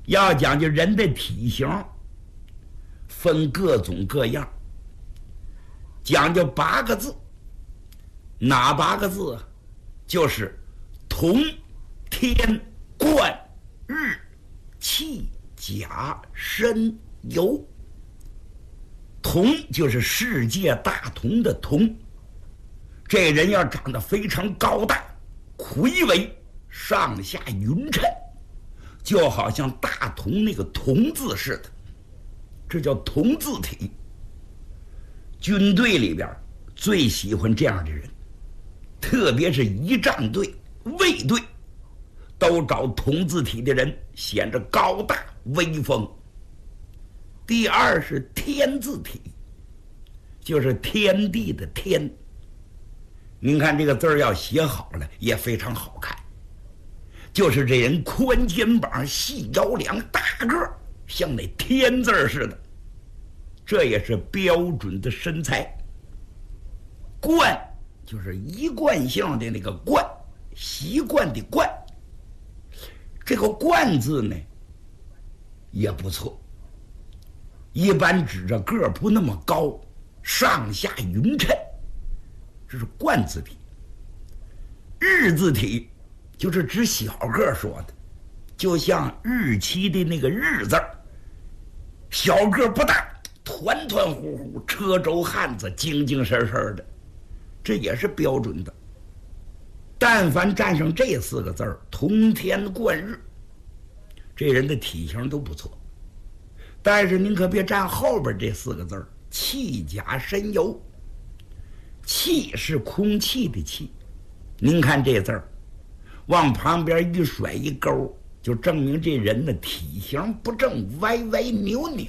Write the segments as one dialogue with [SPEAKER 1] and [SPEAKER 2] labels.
[SPEAKER 1] 要讲究人的体型，分各种各样，讲究8个字。哪8个字啊？就是铜、天、冠、日、气、甲、申、酉。铜就是世界大同的铜，这人要长得非常高大、魁伟、上下匀称，就好像大同那个铜字似的，这叫铜字体。军队里边最喜欢这样的人，特别是仪仗队、卫队，都找铜字体的人，显着高大威风。第二是天字体，就是天地的天。您看这个字儿要写好了也非常好看，就是这人宽肩膀、细腰梁、大个儿，像那天字似的，这也是标准的身材。惯就是一贯性的那个惯，习惯的惯。这个惯字呢也不错，一般指着个儿不那么高，上下匀称，这是冠字体。日字体就是指小个儿说的，就像日期的那个日字儿，小个儿不大，团团糊糊，车轴汉子，精精神神的，这也是标准的。但凡占上这4个字儿，同天冠日，这人的体型都不错。但是您可别占后边这4个字儿，气甲申酉。气是空气的气，您看这字儿，往旁边一甩一勾，就证明这人的体型不正，歪歪扭扭。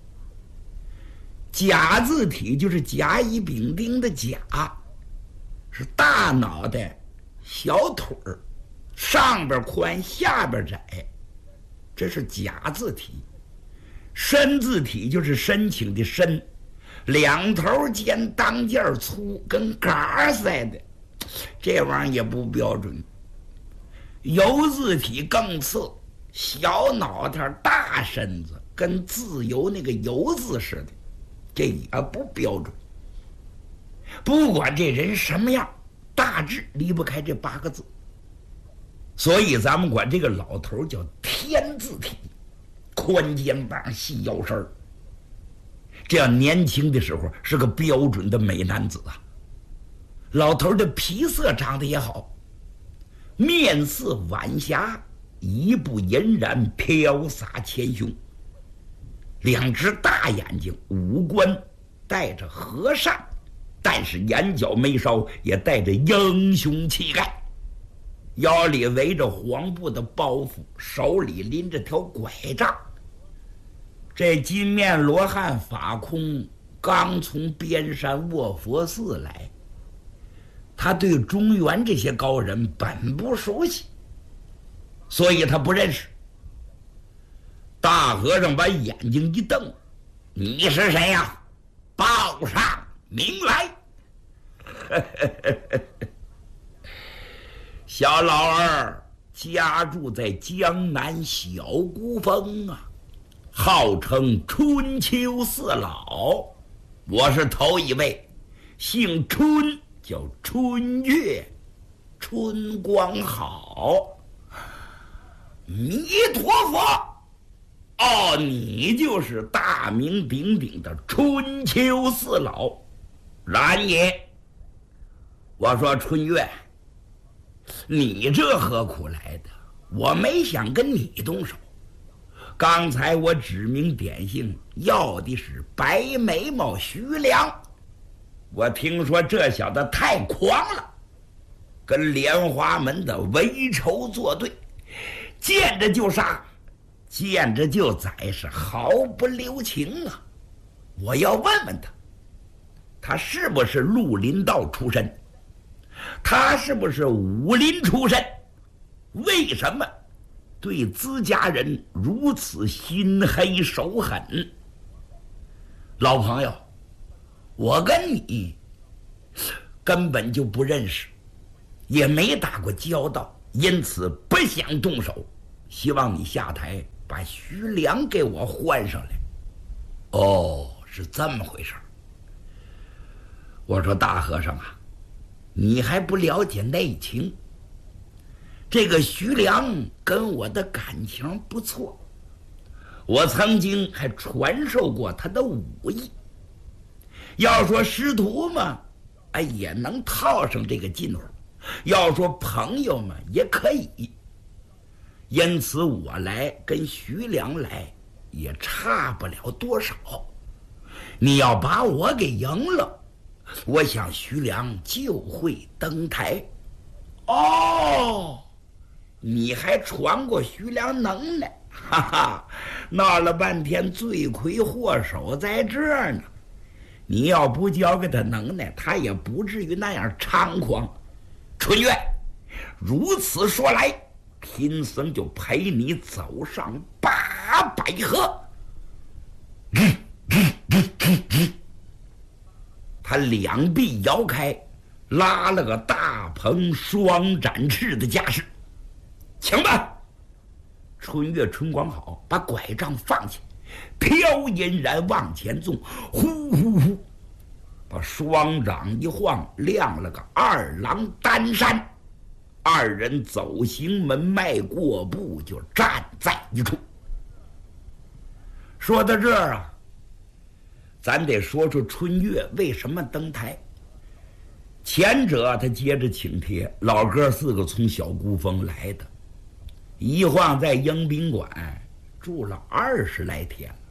[SPEAKER 1] 甲字体就是甲乙丙丁的甲，是大脑袋小腿儿，上边宽下边窄，这是甲字体。申字体就是申请的申，两头尖，当间粗，跟嘎似的，这玩意儿也不标准。酉字体更次，小脑袋大身子，跟自由那个酉字似的，这也不标准。不管这人什么样，大致离不开这8个字，所以咱们管这个老头叫天字体，宽肩膀，细腰身儿。这样年轻的时候是个标准的美男子啊。老头的皮色长得也好，面似晚霞，一步隐然，飘洒前胸，两只大眼睛，五官带着和善，但是眼角眉梢也带着英雄气概，腰里围着黄布的包袱，手里拎着条拐杖。这金面罗汉法空刚从边山卧佛寺来，他对中原这些高人本不熟悉，所以他不认识。大和尚把眼睛一瞪：“你是谁呀？报上名来。”小老儿家住在江南小孤峰啊，号称春秋四老，我是头一位，姓春，叫春月，春光好。弥陀佛！哦，你就是大名鼎鼎的春秋四老，然也。我说春月，你这何苦来的？我没想跟你动手。刚才我指名点姓，要的是白眉毛徐良。我听说这小子太狂了，跟莲花门的为仇作对，见着就杀，见着就宰，是毫不留情啊！我要问问他，他是不是绿林道出身？他是不是武林出身？为什么对自家人如此心黑手狠？老朋友，我跟你根本就不认识，也没打过交道，因此不想动手，希望你下台把徐良给我换上来。哦，是这么回事。我说大和尚啊，你还不了解内情。这个徐良跟我的感情不错，我曾经还传授过他的武艺。要说师徒嘛，也能套上这个近乎；要说朋友嘛，也可以。因此我来跟徐良来也差不了多少。你要把我给赢了，我想徐良就会登台。哦，你还传过徐良能耐，哈哈，闹了半天罪魁祸首在这儿呢。你要不教给他能耐，他也不至于那样猖狂。春月，如此说来，贫僧就陪你走上800合。他两臂摇开，拉了个大鹏双展翅的架势。请吧。春月春光好，把拐杖放下，飘引然往前纵，呼呼呼，把双掌一晃，亮了个二郎担山。二人走行门迈过步，就站在一处。说到这儿啊，咱得说说春月为什么登台。前者他接着请帖，老哥4个从小孤峰来的，一晃在迎宾馆住了20来天了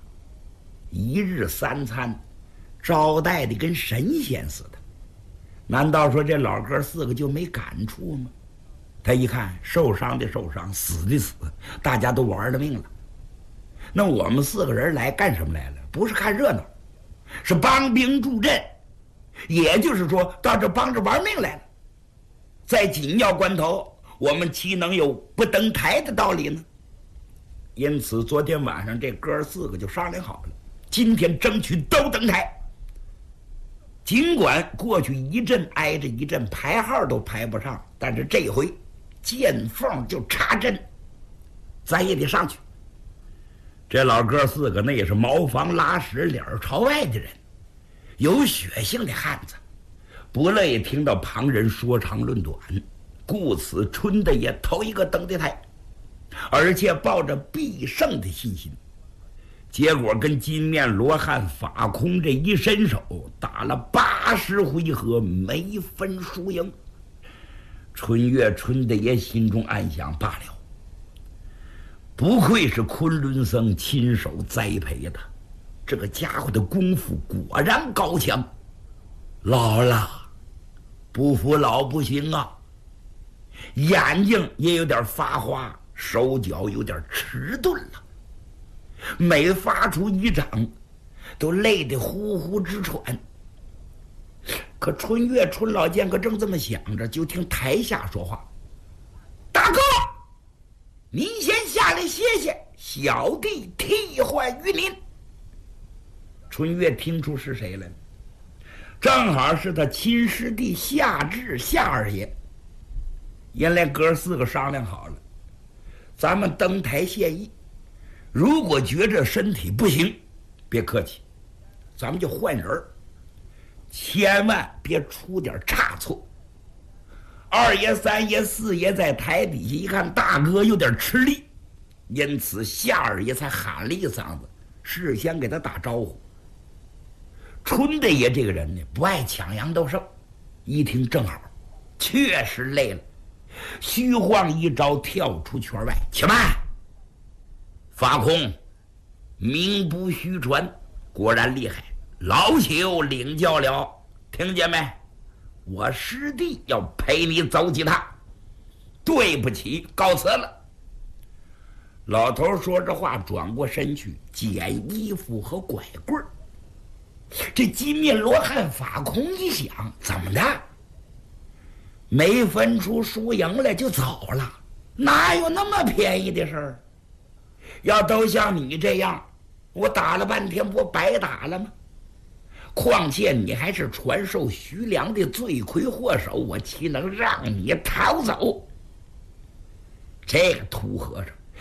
[SPEAKER 1] ，1日3餐，招待的跟神仙似的。难道说这老哥4个就没感触吗？他一看，受伤的受伤，死的死，大家都玩了命了。那我们4个人来干什么来了？不是看热闹，是帮兵助阵，也就是说到这帮着玩命来了。在紧要关头，我们岂能有不登台的道理呢？因此昨天晚上这哥4个就商量好了，今天争取都登台。尽管过去一阵挨着一阵，排号都排不上，但是这回见缝就插针，咱也得上去。这老哥4个那也是茅房拉屎脸朝外的人，有血性的汉子，不乐意听到旁人说长论短，故此春的也头一个登的台，而且抱着必胜的信心。结果跟金面罗汉法空这一伸手，打了80回合，没分输赢。春月春的爷心中暗想，罢了，不愧是昆仑僧亲手栽培的，这个家伙的功夫果然高强。老了，不服老不行啊，眼睛也有点发花，手脚有点迟钝了，每发出一掌都累得呼呼直喘。可春月春老剑可正这么想着，就听台下说话：“大哥，您先下来歇歇，小弟替换于您。”春月听出是谁来了，正好是他亲师弟夏至夏二爷。原来哥4个商量好了，咱们登台谢意，如果觉着身体不行，别客气，咱们就换人，千万别出点差错。2爷3爷4爷在台底下一看大哥有点吃力，因此夏二爷才喊了一嗓子，事先给他打招呼。春大爷这个人呢，不爱抢羊斗胜，一听正好，确实累了，虚晃一招跳出圈外。且慢，法空名不虚传，果然厉害，老朽领教了，听见没？我师弟要陪你走几趟，对不起，告辞了。老头说着话，转过身去捡衣服和拐棍儿。这金面罗汉法空一想，怎么的？没分出输赢来就走了，哪有那么便宜的事儿？要都像你这样，我打了半天不白打了吗？况且你还是传授徐良的罪魁祸首，我岂能让你逃走？这个秃和尚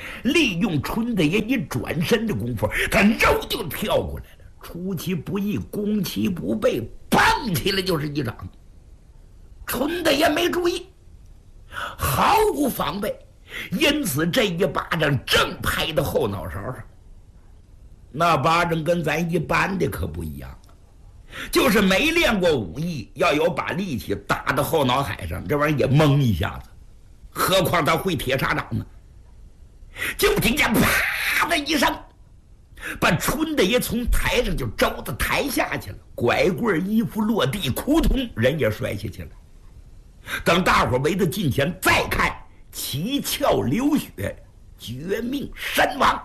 [SPEAKER 1] 利用春大爷一转身的功夫，他肉就跳过来了，出其不意，攻其不备，蹦起来就是一掌。春大爷没注意，毫无防备，因此这一巴掌正拍到后脑勺上。那巴掌跟咱一般的可不一样，就是没练过武艺，要有把力气打到后脑海上，这玩意儿也懵一下子。何况他会铁砂掌呢？就听见啪的一声，把春大爷从台上就招到台下去了，拐棍衣服落地，扑通人也摔下去了。等大伙围到近前再看，七窍流血，绝命身亡。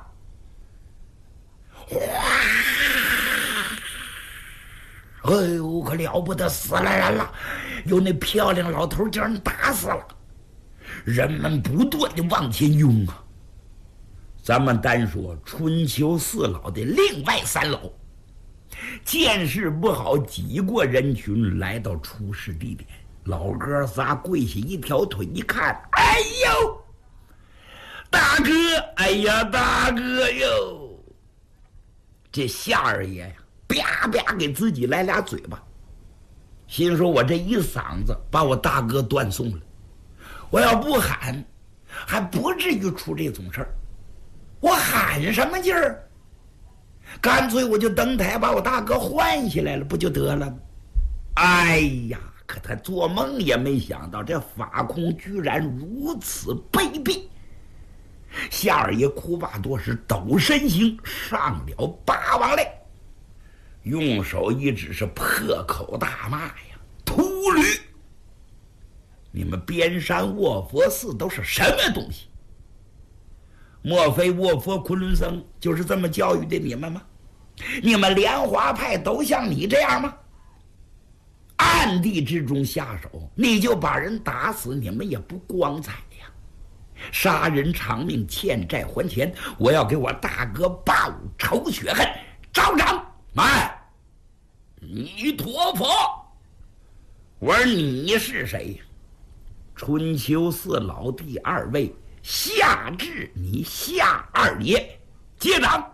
[SPEAKER 1] 哎呦，可了不得，死了人了！有那漂亮老头叫人打死了。人们不断的往前拥啊。咱们单说春秋四老的另外三老，见势不好，挤过人群来到出事地点。老哥仨跪下一条腿一看，哎呦，大哥，哎呀，大哥哟！这夏二爷呀，啪啪给自己来俩嘴巴，心说我这一嗓子把我大哥断送了，我要不喊还不至于出这种事儿，我喊什么劲儿？干脆我就登台把我大哥换下来了，不就得了吗？哎呀，可他做梦也没想到，这法空居然如此卑鄙。夏二爷哭罢多时，抖身形上了八王来，用手一指，是破口大骂呀：“秃驴！你们边山卧佛寺都是什么东西？莫非卧佛昆仑僧就是这么教育的你们吗？你们莲华派都像你这样吗？暗地之中下手，你就把人打死，你们也不光彩呀！杀人偿命，欠债还钱，我要给我大哥报仇雪恨！招掌！慢！弥陀佛！我说你是谁？春秋四老第二位，夏至你夏二爷，接掌！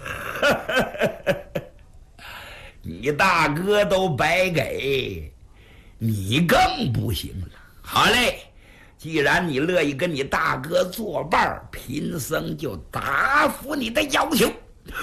[SPEAKER 1] 你大哥都白给，你更不行了。好嘞，既然你乐意跟你大哥作伴，贫僧就答复你的要求。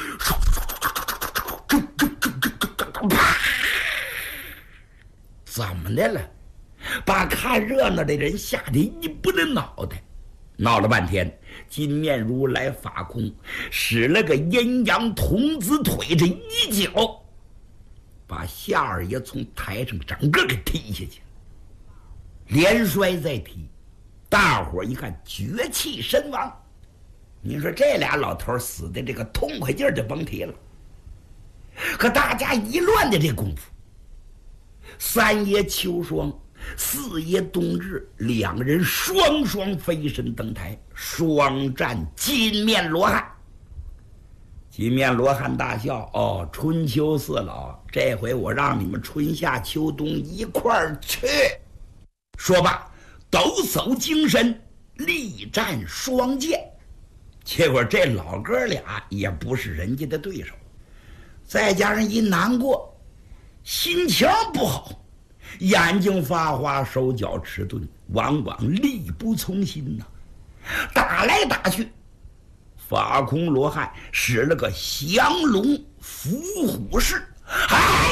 [SPEAKER 1] 怎么的了？把看热闹的人吓得一不能脑袋。闹了半天，金面如来法空使了个阴阳童子腿，这一脚把夏二爷从台上整个给踢下去，连摔再踢。大伙一看，绝气身亡。你说这俩老头死的这个痛快劲儿就甭提了。可大家一乱的这功夫，三爷秋霜，四爷冬日，两人双双飞身登台，双战金面罗汉。金面罗汉大笑：“哦，春秋四老，这回我让你们春夏秋冬一块儿去。”说罢，抖擞精神，力战双剑。结果这老哥俩也不是人家的对手，再加上一难过，心情不好，眼睛发花，手脚迟钝，往往力不从心呐。打来打去，法空罗汉使了个降龙伏虎式，哎，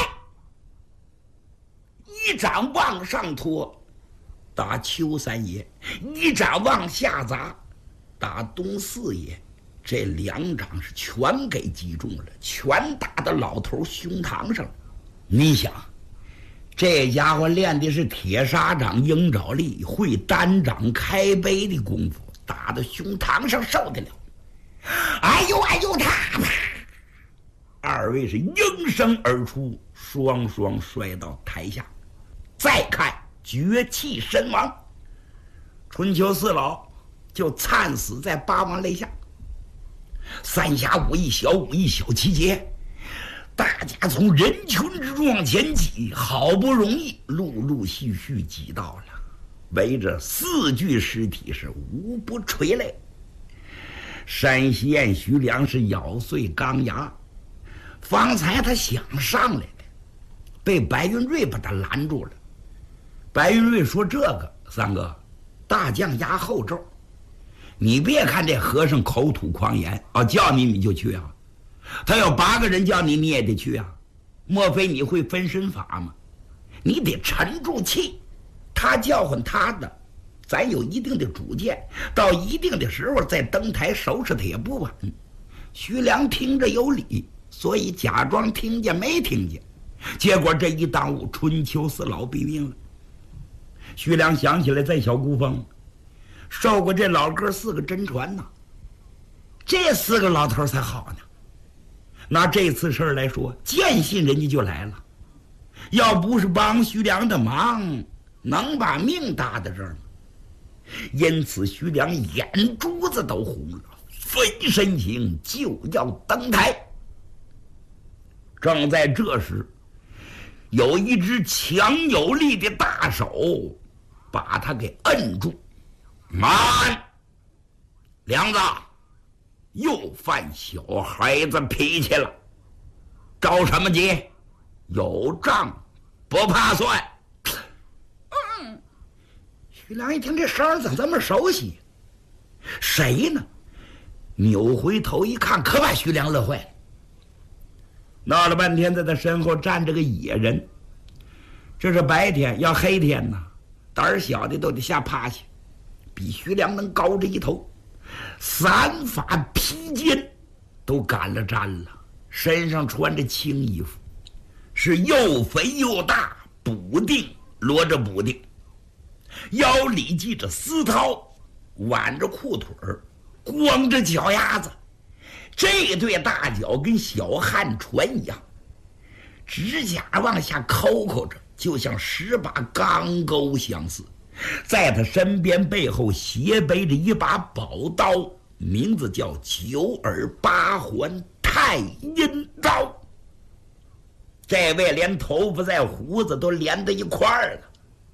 [SPEAKER 1] 一掌往上托打邱三爷，一掌往下砸打东四爷，这两掌是全给击中了，全打到老头胸膛上了。你想，这家伙练的是铁砂掌、鹰爪力，会单掌开杯的功夫，打到胸膛上受得了？哎呦哎呦，他二位是应声而出，双双摔到台下。再看绝气身亡，春秋四老就惨死在八王肋下。三侠五义、小五义、小七节，大家从人群之中往前挤，好不容易陆陆续续挤到了，围着四具尸体是无不垂泪。 山西县徐良是咬碎钢牙，方才他想上来的，被白云瑞把他拦住了。白云瑞说：“这个三哥，大将压后奏，你别看这和尚口吐狂言啊，叫你就去啊。他要8个人叫你，你也得去啊。莫非你会分身法吗？你得沉住气，他叫唤他的，咱有一定的主见，到一定的时候再登台收拾他也不晚。”徐良听着有理，所以假装听见没听见，结果这一耽误，春秋4老毙命了。徐良想起来，在小孤峰受过这老哥4个真传呢，这4个老头才好呢。拿这次事儿来说，见信人家就来了，要不是帮徐良的忙，能把命搭在这儿吗？因此徐良眼珠子都红了，分身形就要登台。正在这时，有一只强有力的大手把他给摁住。慢，梁子，又犯小孩子脾气了，着什么急？有账不怕算。徐良一听这声儿怎么这么熟悉？谁呢？扭回头一看，可把徐良乐坏了。闹了半天，在他身后站着个野人。这是白天，要黑天呢，胆儿小的都得吓趴下，比徐良能高着一头，3发披肩都赶了毡了，身上穿着青衣服，是又肥又大，补丁罗着补丁，腰里系着丝绦，挽着裤腿儿，光着脚丫子，这对大脚跟小旱船一样，指甲往下抠抠着，就像10把钢钩相似。在他身边背后斜背着一把宝刀，名字叫9耳8环太阴刀。这位连头发带胡子都连在一块儿了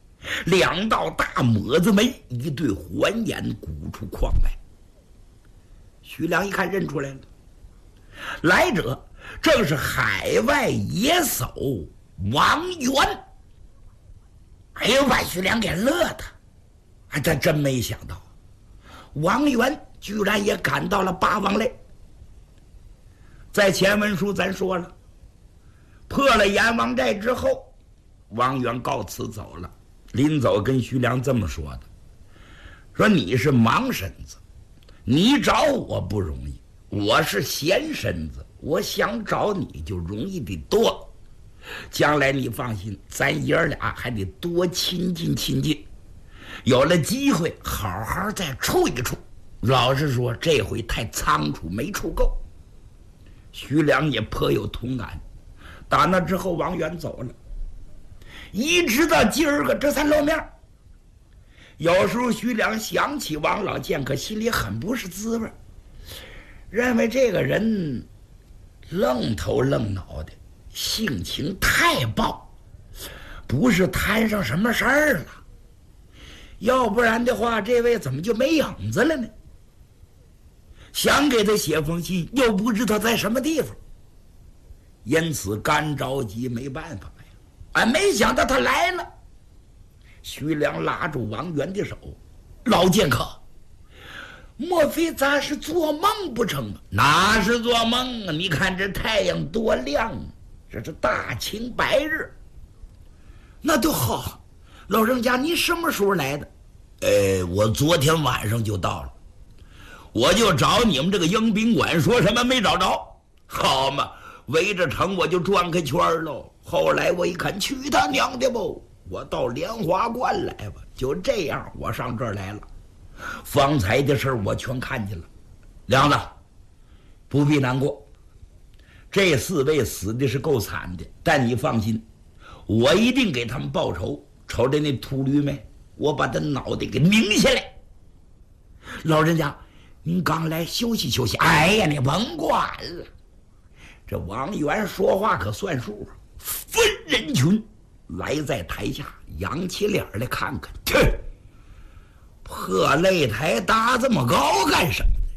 [SPEAKER 1] ，2道大抹子眉，一对环眼鼓出眶外。徐良一看认出来了，来者正是海外野叟王元。哎呦，把徐良给乐的，他真没想到王元居然也赶到了八王来。在前文书咱说了，破了阎王寨之后，王元告辞走了，临走跟徐良这么说的，说你是盲身子，你找我不容易，我是闲身子，我想找你就容易的多。将来你放心，咱爷儿俩还得多亲近亲近，有了机会好好再处一处。老实说，这回太仓促，没处够。徐良也颇有同感。打那之后，王元走了，一直到今儿个这才露面。有时候徐良想起王老剑客，心里很不是滋味，认为这个人愣头愣脑的，性情太暴，不是摊上什么事儿了，要不然的话，这位怎么就没影子了呢？想给他写封信，又不知道在什么地方，因此干着急，没办法呀。俺没想到他来了。徐良拉住王元的手：“老剑客，莫非咱是做梦不成吗？”“哪是做梦啊？你看这太阳多亮啊！这是大清白日。”“那就好。老人家，你什么时候来的？”“我昨天晚上就到了。我就找你们这个迎宾馆，说什么没找着。好嘛，围着城我就转开圈喽。后来我一看，去他娘的不！我到莲花观来吧。就这样，我上这儿来了。方才的事我全看见了。梁子，不必难过。这4位死的是够惨的，但你放心，我一定给他们报仇。瞅着那秃驴没？我把他脑袋给拧下来。老人家，您刚来，休息休息。哎呀，你甭管了。这王元说话可算数啊！分人群来在台下，扬起脸来看看，破擂台搭这么高干什么呢？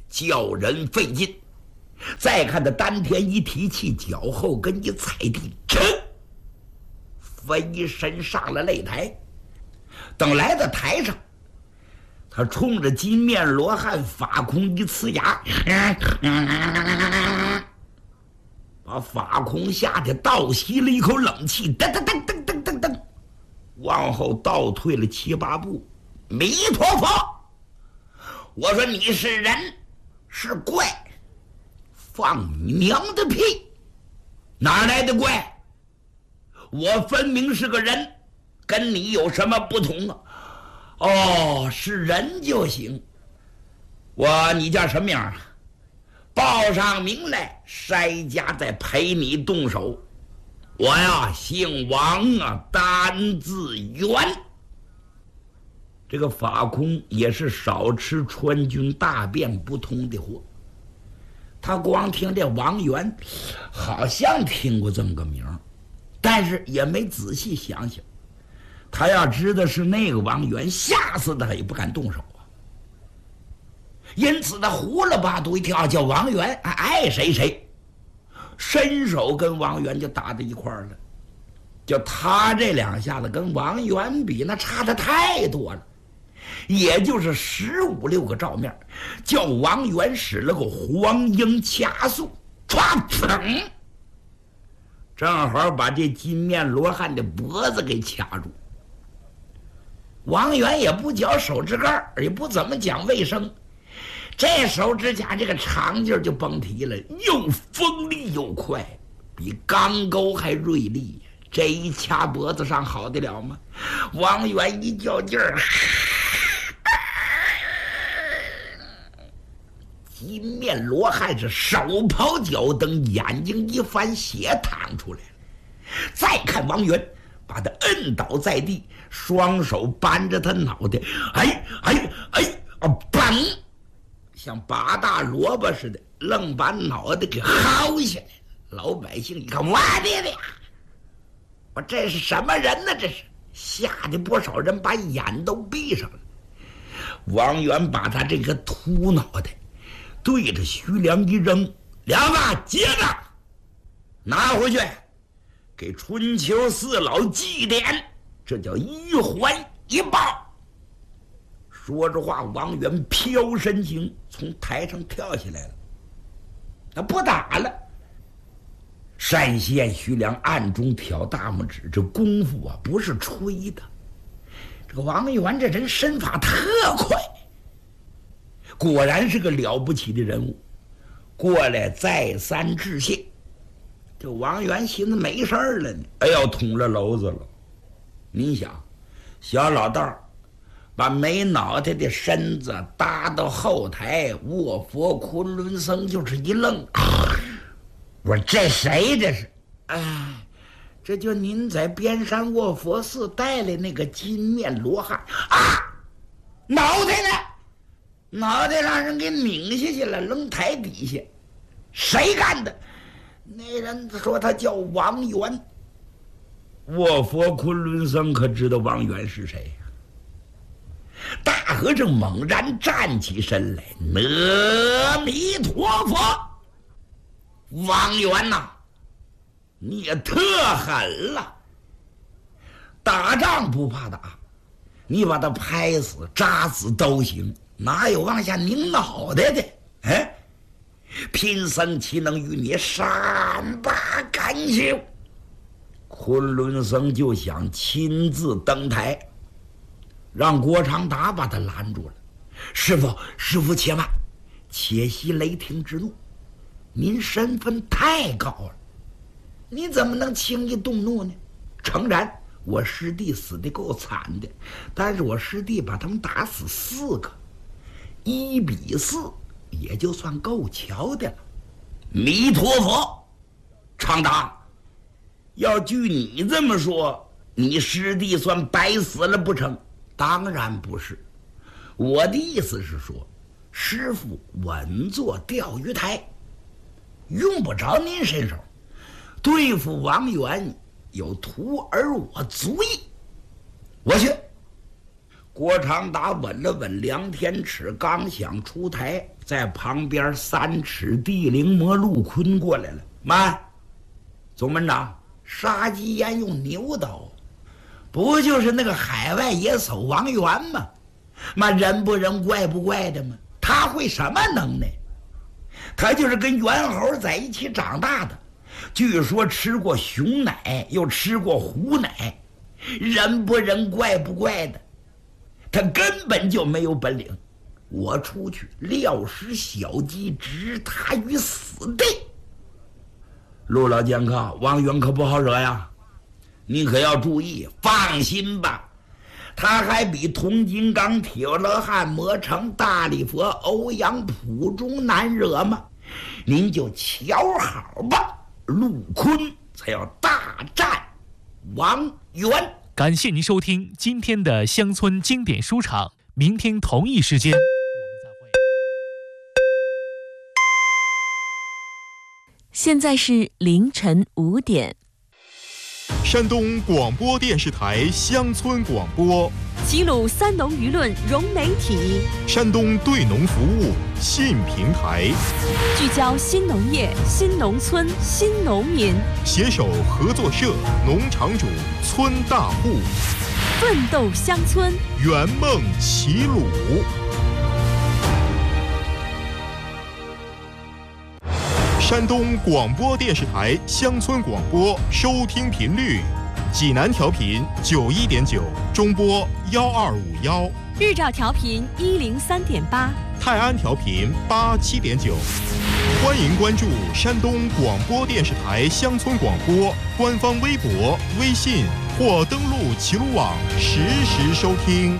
[SPEAKER 1] 叫人费劲。再看他丹田一提气，脚后跟一踩地，飞身上了擂台。等来到台上，他冲着金面罗汉法空一呲牙，把法空吓得倒吸了一口冷气，噔噔噔噔噔噔噔，往后倒退了7、8步。弥陀佛，我说你是人是怪，放你娘的屁！哪来的怪？我分明是个人，跟你有什么不同啊？哦，是人就行。你叫什么名啊？报上名来，筛家再陪你动手。我呀，姓王啊，单字元。这个法空也是少吃川军大便不通的货。他光听这王元，好像听过这么个名儿，但是也没仔细想想。他要知道是那个王元，吓死他也不敢动手啊。因此他胡了八嘟一跳，叫王元爱谁谁，伸手跟王元就打到一块儿了。就他这2下子跟王元比，那差的太多了，也就是15、16个照面，叫王元使了个黄鹰掐速，唰砰，正好把这金面罗汉的脖子给卡住。王元也不嚼手指盖，也不怎么讲卫生，这手指甲这个长劲儿就甭提了，又锋利又快，比钢钩还锐利。这一掐脖子上好得了吗？王元一较劲儿，金面罗汉是手刨脚蹬，眼睛一翻，血淌出来了。再看王元，把他摁倒在地，双手扳着他脑袋，嘣，像拔大萝卜似的，愣把脑袋给薅下来。老百姓一看，我的呀！我这是什么人呢？这是吓得不少人把眼都闭上了。王元把他这个秃脑袋对着徐良一扔，梁子接着拿回去给春秋4老祭奠，这叫一环一报。说着话，王元飘身形从台上跳下来了，他不打了。单县徐良暗中挑大拇指，这功夫啊不是吹的。这个王元这人身法特快，果然是个了不起的人物。过来再三致谢。这王元寻思没事了呢，要捅了娄子了。您想，小老道把没脑袋的身子搭到后台，卧佛昆仑僧就是一愣，我说这谁这是？这就您在边山卧佛寺带来那个金面罗汉啊！脑袋呢？脑袋让人给拧下去了，扔台底下。谁干的？那人说他叫王元。卧佛昆仑僧可知道王元是谁呀？大和尚猛然站起身来，阿弥陀佛！王元呐，你也特狠了。打仗不怕打，你把他拍死扎死都行，哪有往下拧脑袋的？贫僧岂能与你善罢甘休？昆仑僧就想亲自登台，让郭长达把他拦住了。师父且慢，且息雷霆之怒。您身份太高了，你怎么能轻易动怒呢？诚然，我师弟死得够惨的，但是我师弟把他们打死4个，1比4，也就算够瞧的了。弥陀佛，长达，要据你这么说，你师弟算白死了不成？当然不是，我的意思是说，师父稳坐钓鱼台，用不着您伸手，对付王元有徒儿我足矣。我去。郭长达稳了稳梁天尺，刚想出台， 在旁边3尺地灵魔陆坤过来了。慢，总门长，杀鸡焉用牛刀？不就是那个海外野叟王元吗？妈，人不人，怪不怪的吗？他会什么能耐？他就是跟猿猴在一起长大的，据说吃过熊奶，又吃过虎奶，人不人，怪不怪的？他根本就没有本领。我出去撂实小鸡，置他于死地。陆老剑客，王元可不好惹呀，你可要注意。放心吧，他还比铜金刚、铁罗汉、魔城、大力佛、欧阳普中难惹吗？您就瞧好吧，陆坤才要大战王元。
[SPEAKER 2] 感谢您收听今天的乡村经典书场，明天同一时间我们再会。
[SPEAKER 3] 现在是凌晨5点。
[SPEAKER 4] 山东广播电视台乡村广播，
[SPEAKER 3] 齐鲁三农舆论融媒体，
[SPEAKER 4] 山东对农服务新平台，
[SPEAKER 3] 聚焦新农业、新农村、新农民，
[SPEAKER 4] 携手合作社、农场主、村大户，
[SPEAKER 3] 奋斗乡村，
[SPEAKER 4] 圆梦齐鲁。山东广播电视台乡村广播收听频率：济南调频91.9，中波1251；
[SPEAKER 3] 日照调频103.8，
[SPEAKER 4] 泰安调频87.9。欢迎关注山东广播电视台乡村广播官方微博、微信或登录齐鲁网实时收听。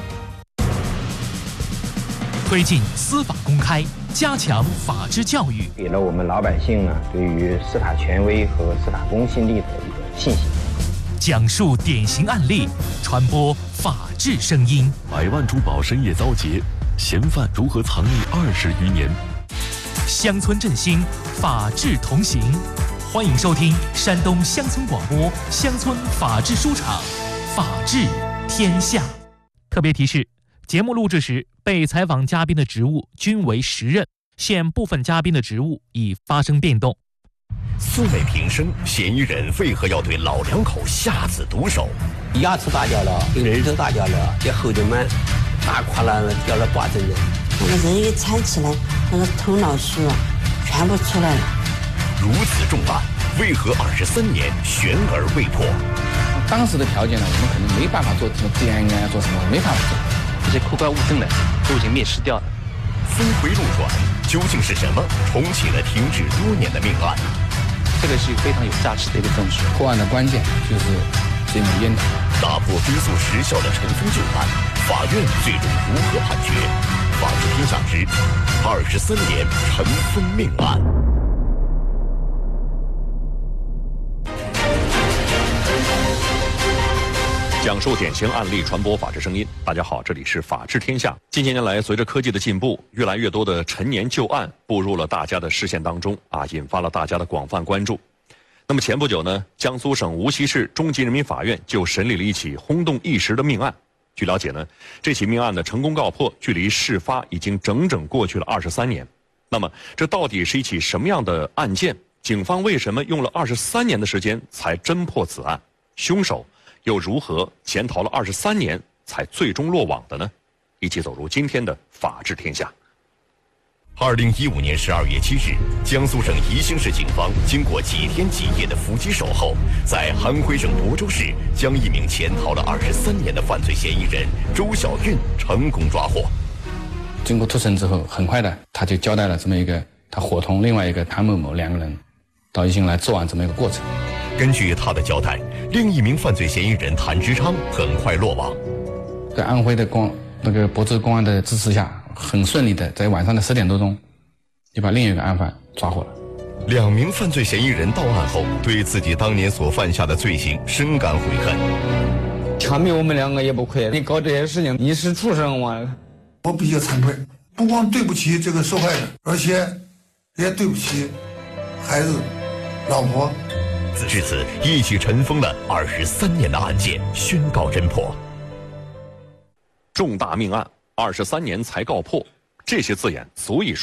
[SPEAKER 2] 推进司法公开，加强法治教育，
[SPEAKER 5] 给了我们老百姓呢对于司法权威和司法公信力的一个信心。
[SPEAKER 2] 讲述典型案例，传播法治声音。
[SPEAKER 6] 百万珠宝深夜遭劫，嫌犯如何藏匿20余年？
[SPEAKER 2] 乡村振兴，法治同行。欢迎收听山东乡村广播乡村法治书场，法治天下。特别提示：节目录制时，被采访嘉宾的职务均为实任，现部分嘉宾的职务已发生变动。
[SPEAKER 6] 素昧平生，嫌疑人为何要对老两口下此毒手？
[SPEAKER 5] 牙齿打掉了，耳朵打掉了，这后颈门打垮了，掉了8针了。
[SPEAKER 7] 那个人一铲起来，那个头脑须全部出来了。
[SPEAKER 6] 如此重案，为何23年悬而未破？
[SPEAKER 8] 当时的条件呢，我们可能没办法做什么DNA啊，做什么没办法做，这些客观物证呢都已经灭失掉了。
[SPEAKER 6] 峰回路转，究竟是什么重启了停止多年的命案？
[SPEAKER 8] 这个是非常有价值的一个证据。破案的关键就是这枚烟头。
[SPEAKER 6] 打破追诉时效的尘封旧案，法院最终如何判决？法治天下之23年尘封命案。讲述典型案例，传播法治声音。大家好，这里是法治天下。近些年来，随着科技的进步，越来越多的陈年旧案步入了大家的视线当中引发了大家的广泛关注。那么前不久呢，江苏省无锡市中级人民法院就审理了一起轰动一时的命案。据了解呢，这起命案的成功告破，距离事发已经整整过去了23年。那么这到底是一起什么样的案件？警方为什么用了23年的时间才侦破此案？凶手又如何潜逃了23年才最终落网的呢？一起走入今天的法治天下。2015年12月7日，江苏省宜兴市警方经过几天几夜的伏击守候，在安徽省亳州市将一名潜逃了23年的犯罪嫌疑人周小运成功抓获。
[SPEAKER 8] 经过突审之后，很快的他就交代了这么一个他伙同另外一个谭某某2个人到宜兴来作案这么一个过程。
[SPEAKER 6] 根据他的交代，另一名犯罪嫌疑人谭之昌很快落网。
[SPEAKER 8] 在安徽的亳州公安的支持下，很顺利的在晚上的10点多钟就把另一个案犯抓获了。
[SPEAKER 6] 2名犯罪嫌疑人到案后，对自己当年所犯下的罪行深感悔恨。
[SPEAKER 5] 枪毙我们2个也不亏，你搞这些事情，你是畜生吗？
[SPEAKER 9] 我比较惭愧，不光对不起这个受害人，而且也对不起孩子、老婆。
[SPEAKER 6] 至此，一起尘封了23年的案件宣告侦破。重大命案23年才告破，这些字眼足以说明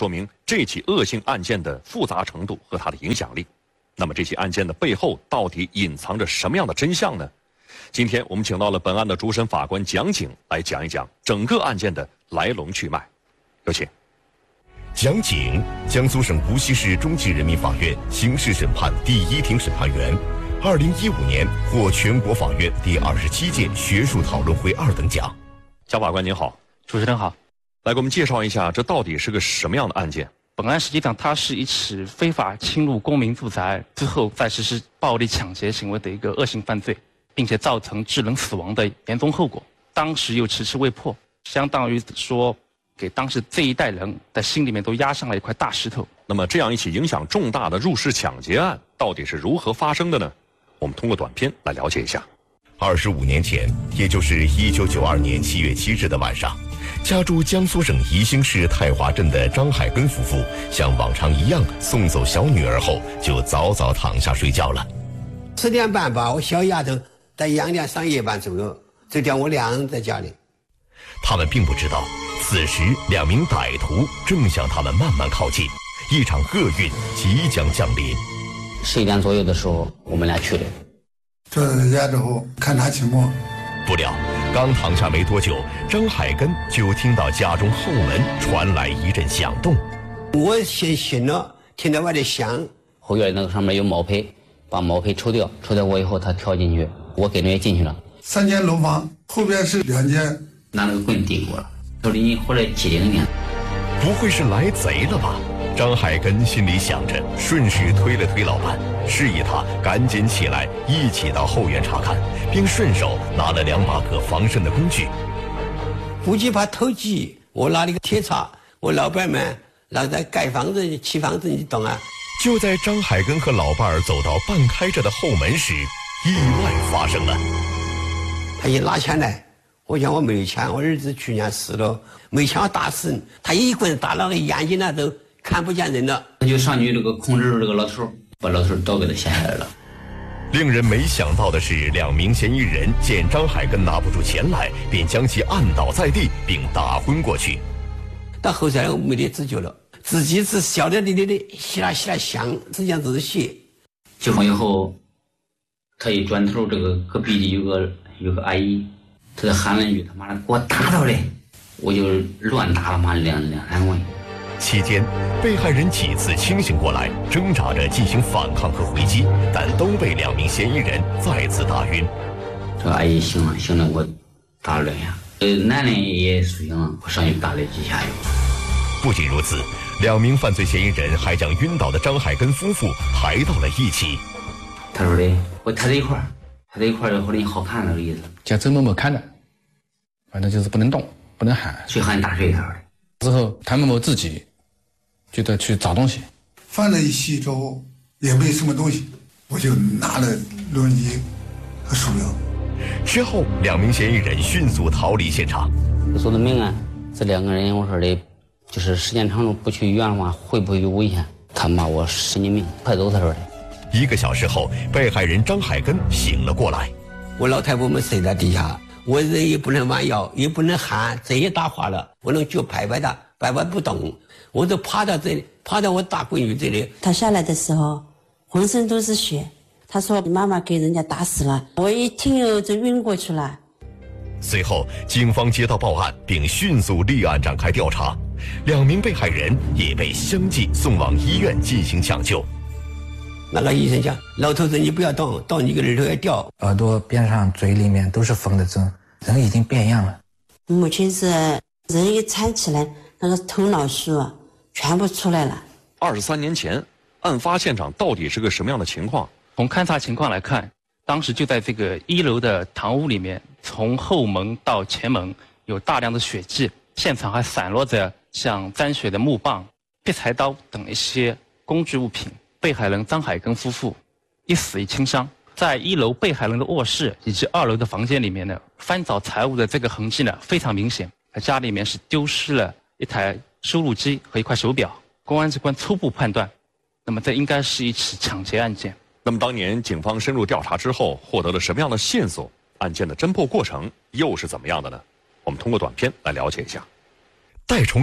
[SPEAKER 6] 这起恶性案件的复杂程度和它的影响力。那么这起案件的背后到底隐藏着什么样的真相呢？今天我们请到了本案的主审法官蒋景来讲一讲整个案件的来龙去脉。有请。
[SPEAKER 10] 蒋景，江苏省无锡市中级人民法院刑事审判第1庭审判员，2015年获全国法院第27届学术讨论会2等奖。
[SPEAKER 6] 蒋法官您好。
[SPEAKER 2] 主持人好。
[SPEAKER 6] 来给我们介绍一下，这到底是个什么样的案件？
[SPEAKER 2] 本案实际上它是一起非法侵入公民住宅之后再实施暴力抢劫行为的一个恶性犯罪，并且造成致人死亡的严重后果，当时又迟迟未破，相当于说给当时这一代人在心里面都压上了一块大石头。
[SPEAKER 6] 那么这样一起影响重大的入室抢劫案到底是如何发生的呢？我们通过短片来了解一下。
[SPEAKER 10] 25年前，也就是1992年7月7日的晚上，家住江苏省宜兴市太华镇的张海根夫妇像往常一样送走小女儿后，就早早躺下睡觉了。
[SPEAKER 5] 10点半吧，我小丫头在2点上夜班左右，就叫我俩人在家里。
[SPEAKER 10] 他们并不知道，此时2名歹徒正向他们慢慢靠近，一场厄运即将降临。
[SPEAKER 7] 11点左右的时候，我们俩去的。
[SPEAKER 9] 这家之后看他情况，
[SPEAKER 10] 不料刚躺下没多久，张海根就听到家中后门传来一阵响动。
[SPEAKER 5] 我先醒了，听到外头响，
[SPEAKER 7] 后院那个上面有毛坯，把毛坯抽掉过以后，他跳进去，我跟着也进去了。
[SPEAKER 9] 3间楼房后边是2间，
[SPEAKER 7] 拿那个棍顶过了，说你回来机灵点。
[SPEAKER 10] 不会是来贼了吧？张海根心里想着，顺势推了推老伴，示意他赶紧起来，一起到后院查看，并顺手拿了2把可防身的工具。
[SPEAKER 5] 估计怕偷鸡，我拿了一个铁叉，我老伴们老在盖房子、砌房子，你懂啊？
[SPEAKER 10] 就在张海根和老伴儿走到半开着的后门时，意外发生了。
[SPEAKER 5] 他一拿枪来，我讲我没有枪，我儿子去年死了，没枪打死。他一棍打那个眼睛那都看不见人了。
[SPEAKER 7] 他就上去这个控制住这个老头，把老头刀给他掀下来了。
[SPEAKER 10] 令人没想到的是，2名嫌疑人见张海根拿不出钱来，便将其按倒在地，并打昏过去。
[SPEAKER 5] 到后来我没得自觉了，自己是晓得的吸啦响，实际上只是血。
[SPEAKER 7] 结婚以后，他一转头，这个隔壁的有个阿姨，他就喊了一句：“他妈的，给我打到嘞！”我就乱打了妈两三回。
[SPEAKER 10] 期间，被害人几次清醒过来，挣扎着进行反抗和回击，但都被2名嫌疑人再次打晕。
[SPEAKER 7] 这阿姨醒了，我打了2下。男人也苏醒了，我上去打了几下。
[SPEAKER 10] 不仅如此，2名犯罪嫌疑人还将晕倒的张海根夫妇抬到了一起。
[SPEAKER 7] 他说的，我抬在一块儿，或者你好看那个意思。
[SPEAKER 8] 叫周某某看的，反正就是不能动，不能喊，
[SPEAKER 7] 去喊打睡他说的。
[SPEAKER 8] 之后谭某某自己就得去找东西，
[SPEAKER 9] 翻了一洗之后也没什么东西，我就拿了录音机和手表。
[SPEAKER 10] 之后2名嫌疑人迅速逃离现场。
[SPEAKER 7] 说的明啊，这2个人我说的，就是时间长了不去医院的话，会不会有危险？他骂我神经病，快走他说的。
[SPEAKER 10] 1个小时后，被害人张海根醒了过来。
[SPEAKER 5] 我老太婆们睡在地下，我人也不能弯腰，也不能喊，这也打滑了，我能脚拍拍他，拍拍不动，我就趴到这里，趴到我大闺女这里。
[SPEAKER 7] 他下来的时候浑身都是血，他说妈妈给人家打死了，我一听就晕过去了。
[SPEAKER 10] 随后警方接到报案，并迅速立案展开调查，2名被害人也被相继送往医院进行抢救。
[SPEAKER 5] 那个医生讲，老头子你不要动，动你个耳朵要掉，
[SPEAKER 11] 耳朵边上嘴里面都是缝的针，人已经变样了。
[SPEAKER 7] 母亲是人一搀起来，那个头脑梳啊全部出来了。
[SPEAKER 6] 23年前，案发现场到底是个什么样的情况？
[SPEAKER 2] 从勘查情况来看，当时就在这个1楼的堂屋里面，从后门到前门有大量的血迹，现场还散落着像沾血的木棒、劈柴刀等一些工具物品。被害人张海根夫妇一死一轻伤，在1楼被害人的卧室以及2楼的房间里面呢，翻找财物的这个痕迹呢非常明显。在家里面是丢失了一台收录机和一块手表。公安机关初步判断，那么这应该是一起抢劫案件。
[SPEAKER 6] 那么当年警方深入调查之后，获得了什么样的线索？案件的侦破过程又是怎么样的呢？我们通过短片来了解一下。
[SPEAKER 10] 戴崇